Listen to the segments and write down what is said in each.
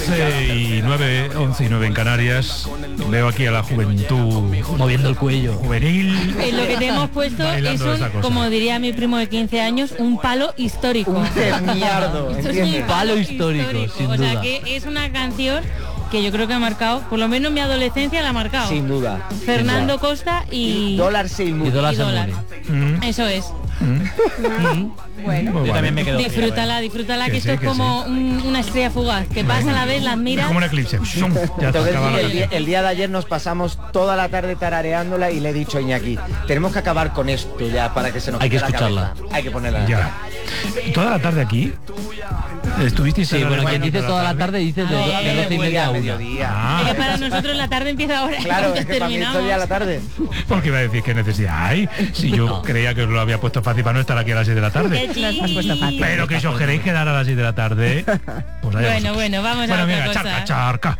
11:09 en Canarias. Veo aquí a la juventud moviendo el cuello. Juvenil. Lo que te hemos puesto es como diría mi primo de 15 años, un palo histórico. Un cerniardo. Es un palo histórico, sin o sea duda. que es una canción que yo creo que ha marcado, por lo menos mi adolescencia la ha marcado. Sin duda. Fernando Costa y Dólar Seymour. Y Dólar Seymour. Eso es. Bueno, yo también me quedo. Disfrútala, que esto es como una estrella fugaz, que pasa a la vez, las miras. Es como un eclipse. Ya está acabado. El día de ayer nos pasamos toda la tarde tarareándola y le he dicho a Iñaki, tenemos que acabar con esto ya para que se nos hay que quite la escucharla. cabeza. Hay que ponerla. Ya. Toda la tarde aquí. ¿Estuvisteis? Sí, bueno, quien dice toda la tarde dice de 12:30 a 1. Es que para nosotros la tarde empieza ahora. Claro, es que para mí esto ya la tarde. Porque iba a decir que necesidad hay. Si yo creía que os lo había puesto fácil para no estar aquí a las 6 de la tarde. Pero que si os queréis quedar a las 6 de la tarde, pues bueno, vamos a venga, otra cosa. charca.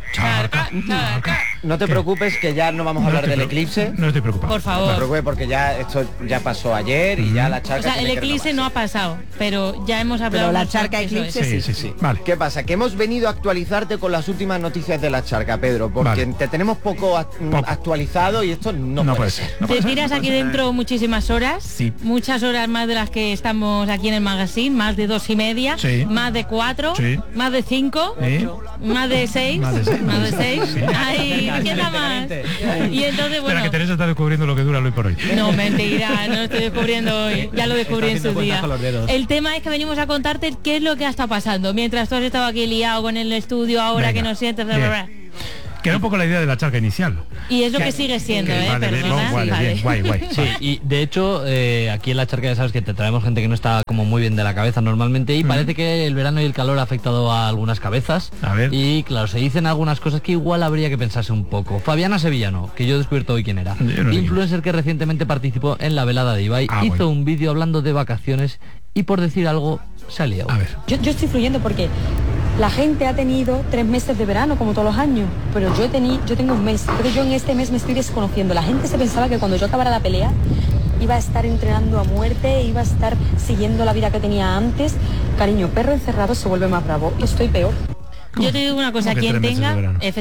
No te preocupes que ya no vamos a hablar del eclipse. No estoy preocupado. Por favor. No te preocupes porque ya esto ya pasó ayer y ya la charca. O sea, el eclipse no ha pasado, pero ya hemos hablado. Pero la charca eclipse sí. Vale. ¿Qué pasa? Que hemos venido a actualizarte con las últimas noticias de la charca, Pedro, porque te tenemos poco actualizado y esto no puede ser. Te tiras aquí dentro muchísimas horas, muchas horas más de las que estamos aquí en el magazine, más de 2:30, más de 4, más de 5, más de 6, más de 6. Ay, ¿qué nada más? Y entonces, bueno. Espera, que Teresa está descubriendo lo que dura hoy por hoy. No, mentira, no lo estoy descubriendo hoy. Ya lo descubrí en su día. El tema es que venimos a contarte qué es lo que ha estado pasando. Mientras tú has estado aquí liado con el estudio, ahora que nos sientes... Que era un poco la idea de la charca inicial. Y es lo que sigue siendo, perdona. Bien, guay. Sí, y de hecho, aquí en la charca ya sabes que te traemos gente que no está como muy bien de la cabeza normalmente y parece que el verano y el calor ha afectado a algunas cabezas. A ver. Y claro, se dicen algunas cosas que igual habría que pensarse un poco. Fabiana Sevillano, que yo he descubierto hoy quién era. Influencer que recientemente participó en la velada de Ibai, hizo un vídeo hablando de vacaciones y por decir algo se ha liado. A ver. Yo estoy fluyendo porque la gente ha tenido 3 meses de verano, como todos los años, pero yo tengo un mes, pero yo en este mes me estoy desconociendo. La gente se pensaba que cuando yo acabara la pelea iba a estar entrenando a muerte, iba a estar siguiendo la vida que tenía antes. Cariño, perro encerrado se vuelve más bravo. Yo estoy peor. Yo te digo una cosa, quien tenga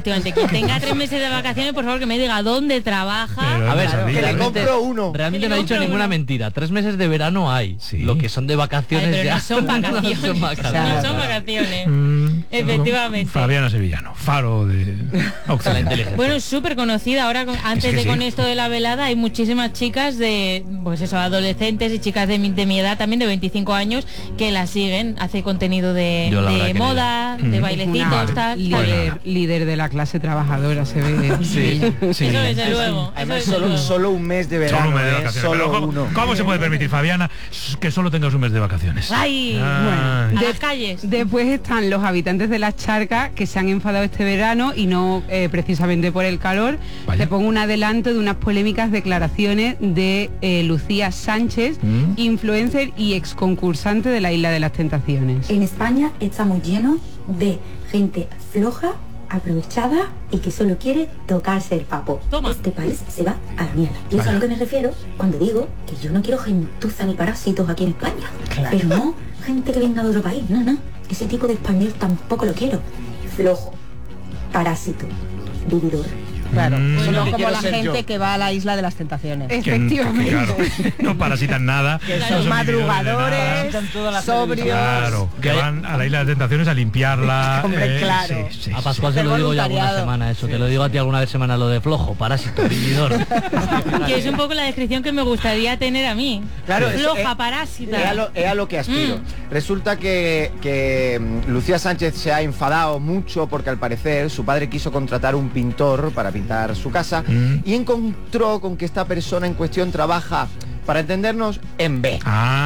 3 meses de vacaciones, por favor que me diga dónde trabaja. A ver, que le compro uno. Realmente no ha dicho ninguna mentira. 3 meses de verano hay. Lo que son de vacaciones pero ya no son vacaciones. no son vacaciones. No son vacaciones. Efectivamente. Fabiana Sevillano, faro de Occidente. Bueno, súper conocida. Ahora, con esto de la velada, hay muchísimas chicas de, pues eso, adolescentes y chicas de mi edad, también de 25 años, que la siguen. Hace contenido de moda, de bailecitos. Líder de la clase trabajadora se ve. Eso desde luego. Además, solo un mes de verano. Solo un mes de vacaciones. Solo uno. ¿Cómo se puede permitir, Fabiana, que solo tengas un mes de vacaciones? ¡Ay! Bueno, a las calles. Después están los habitantes de las charcas que se han enfadado este verano y no precisamente por el calor. Vaya. Te pongo un adelanto de unas polémicas declaraciones de Lucía Sánchez, influencer y exconcursante de la Isla de las Tentaciones. En España estamos llenos de gente floja, aprovechada y que solo quiere tocarse el papo. Toma. Este país se va a la mierda. Y eso es a lo que me refiero cuando digo que yo no quiero gentuza ni parásitos aquí en España. Claro. Pero no gente que venga de otro país, no. Ese tipo de español tampoco lo quiero. Flojo, parásito, vividor. Claro, Lo que como quiero la ser gente yo. que va a la Isla de las Tentaciones. Que, Efectivamente. claro, no parasitan nada. Que no son son madrugadores, sobrios. Claro, que van a la Isla de las Tentaciones a limpiarla. Hombre, claro. Sí. A Pascual se lo digo yo alguna semana eso. Te lo digo a ti alguna vez semana lo de flojo, parásito, vividor. Que es un poco la descripción que me gustaría tener a mí. Claro, floja, parásita. Es a lo que aspiro. Resulta que Lucía Sánchez se ha enfadado mucho porque al parecer su padre quiso contratar un pintor para pintar su casa y encontró con que esta persona en cuestión trabaja, para entendernos, en B.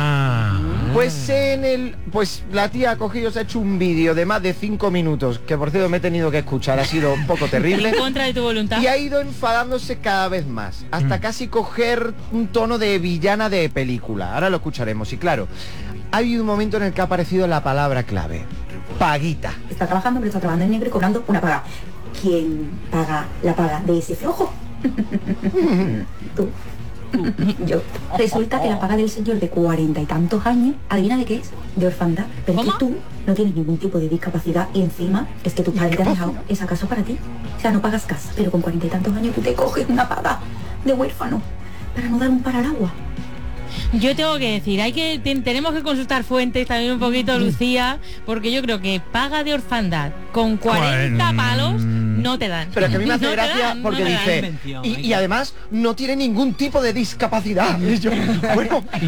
Pues la tía ha cogido, se ha hecho un vídeo de más de 5 minutos, que por cierto me he tenido que escuchar, ha sido un poco terrible. En contra de tu voluntad. Y ha ido enfadándose cada vez más, hasta casi coger un tono de villana de película. Ahora lo escucharemos. Y claro, ha habido un momento en el que ha aparecido la palabra clave: paguita. Está trabajando, pero está trabajando en negro y cobrando una paga. ¿Quién paga la paga de ese flojo? Tú. Yo. Resulta que la paga del señor de 40 y tantos años, adivina de qué es, de orfandad. Pero es que tú no tienes ningún tipo de discapacidad y encima es que tu padre te ha dejado esa casa para ti. O sea, no pagas casa, pero con 40 y tantos años tú te coges una paga de huérfano para no dar un para al agua. Yo tengo que decir, tenemos que consultar fuentes también un poquito, Lucía, porque yo creo que paga de orfandad con 40 palos no te dan. Pero es que a mí me hace gracia porque dice, y además no tiene ningún tipo de discapacidad. Y yo, bueno, y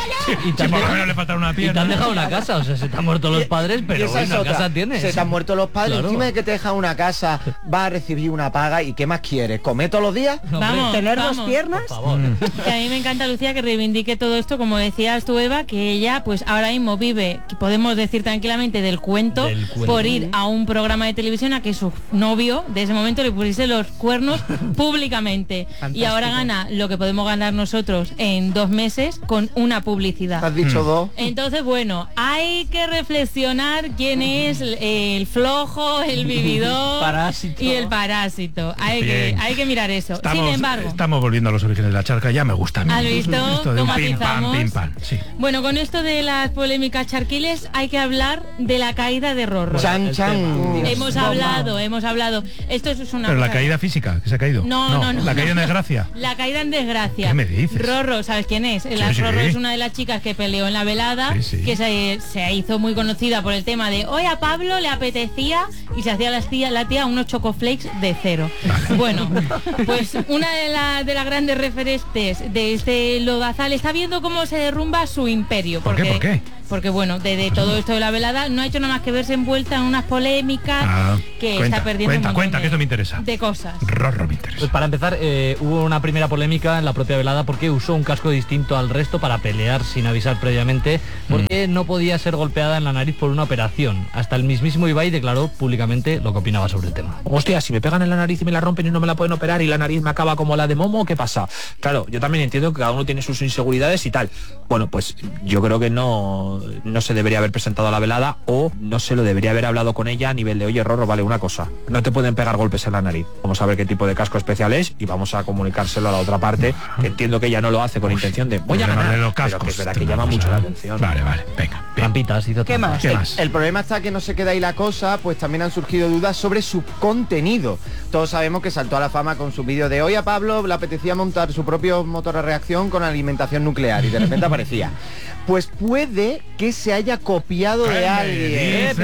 por lo menos le falta una pierna. Y te han dejado una casa, o sea, se te han muerto los padres, pero una casa tienes. Se te han muerto los padres, claro. Encima de que te dejan una casa, vas a recibir una paga, ¿y qué más quieres? ¿Comer todos los días? Vamos, ¿tener dos piernas? Por favor. Que a mí me encanta, Lucía, que reivindique todo esto, como decías tú, Eva, que ella pues ahora mismo vive, que podemos decir tranquilamente, del cuento por ir a un programa de televisión a que su novio de ese momento le pusiese los cuernos públicamente. Fantástico. Y ahora gana lo que podemos ganar nosotros en 2 meses con una publicidad. ¿Has dicho 2? Entonces, bueno, hay que reflexionar quién es el flojo, el vividor parásito. Y el parásito. Hay que mirar eso. Sin embargo, estamos volviendo a los orígenes de la charca, ya me gusta a mí. ¿Has visto? Esto de un pim pam, sí. Bueno, con esto de las polémicas charquiles hay que hablar de la caída de Rorro. Chan. Hemos hablado. Esto es una... Pero la caída física, que se ha caído. No. La caída en desgracia. La caída en desgracia. ¿Qué me dices? Rorro, ¿sabes quién es? Rorro es una de las chicas que peleó en la velada, que se hizo muy conocida por el tema de hoy a Pablo le apetecía y se hacía la tía unos chocoflakes de 0. Vale. Bueno, pues una de las grandes referentes de este lodazal está viendo cómo se derrumba su imperio. ¿Por qué? Porque bueno, de todo esto de la velada no ha hecho nada más que verse envuelta en unas polémicas que está perdiendo cuenta, que esto me interesa. De cosas. Rorro me interesa. Pues para empezar, hubo una primera polémica en la propia velada porque usó un casco distinto al resto para pelear sin avisar previamente, porque no podía ser golpeada en la nariz por una operación. Hasta el mismísimo Ibai declaró públicamente lo que opinaba sobre el tema. Hostia, si me pegan en la nariz y me la rompen y no me la pueden operar y la nariz me acaba como la de Momo, ¿qué pasa? Claro, yo también entiendo que cada uno tiene sus inseguridades y tal. Bueno, pues yo creo que no se debería haber presentado a la velada, o no se lo debería haber hablado con ella a nivel de, oye, Rorro, vale, una cosa, no te pueden pegar golpes en la nariz. Vamos a ver qué tipo de casco especial es y vamos a comunicárselo a la otra parte, que entiendo que ella no lo hace con intención de voy a ganar, los cascos, pero que es verdad que llama mucho la atención. Vale, venga. Rampitas, ¿Qué más? El problema está que no se queda ahí la cosa, pues también han surgido dudas sobre su contenido. Todos sabemos que saltó a la fama con su vídeo de hoy a Pablo le apetecía montar su propio motor a reacción con alimentación nuclear y de repente aparecía. Pues puede que se haya copiado de alguien.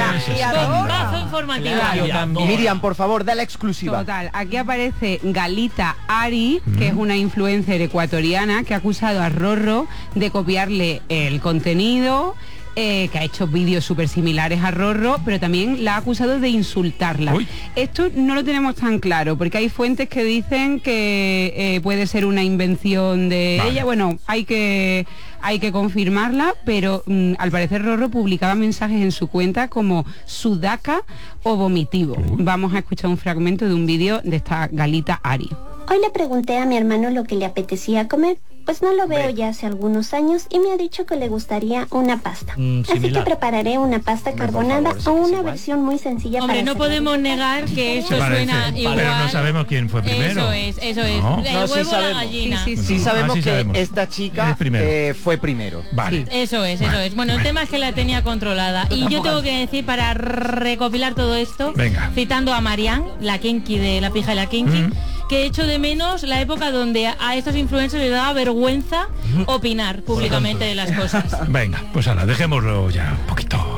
Bombazo informativo. Miriam, por favor, da la exclusiva. Total, aquí aparece Galita Ari, que es una influencer ecuatoriana que ha acusado a Rorro de copiarle el contenido, que ha hecho vídeos súper similares a Rorro, pero también la ha acusado de insultarla. Uy. Esto no lo tenemos tan claro, porque hay fuentes que dicen que puede ser una invención de ella. Bueno, hay que confirmarla, pero al parecer Rorro publicaba mensajes en su cuenta como sudaca o vomitivo. Vamos a escuchar un fragmento de un vídeo de esta Galita Ari. Hoy le pregunté a mi hermano lo que le apetecía comer. Pues no lo veo ya hace algunos años y me ha dicho que le gustaría una pasta. Así que prepararé una pasta carbonada o una versión muy sencilla. Hombre, no podemos negar que eso suena igual. Pero no sabemos quién fue primero. Eso es. No. El huevo o la gallina. Sí sabemos que esta chica fue primero. Vale. Eso es. Bueno, el tema es que la tenía controlada. Y yo tengo que decir, para recopilar todo esto, citando a Marianne, la kinky de La Pija y la Kinky, que echo de menos la época donde a estos influencers les daba vergüenza opinar públicamente de las cosas. Venga, pues ahora, dejémoslo ya un poquito.